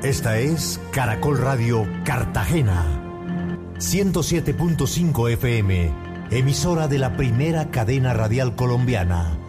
Esta es Caracol Radio Cartagena, 107.5 FM, emisora de la primera cadena radial colombiana.